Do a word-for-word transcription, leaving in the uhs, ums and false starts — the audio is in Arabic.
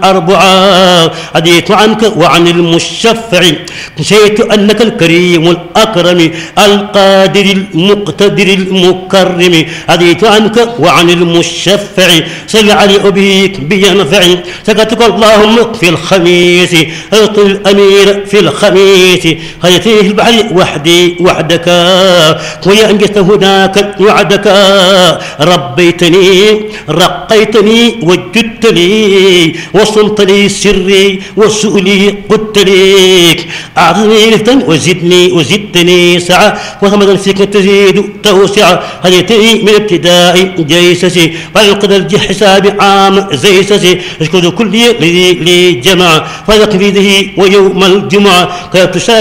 أربعة حديث عنك وعن المشفع نسيت أنك الكريم الأكرم القادر المقتدر المكرم حديث عنك وعن المشفع صل علي أبيك بينفع سكتك اللهم في الخميس أعطي الأمير في الخميس خيتيه البحر وحدي وحدك ويا أنجزت هناك وعدك ربيتني رقيتني وجدتني وصلت لي سري وسؤلي قلت لي أعطني رفتا وزدني وزدتني سعة وغمضا فيك تزيد توسع هديتني من ابتداء جيسسي والقدر حساب عام زيسسي اشكر كل لي جمع فذق في ويوم الجمعة كيف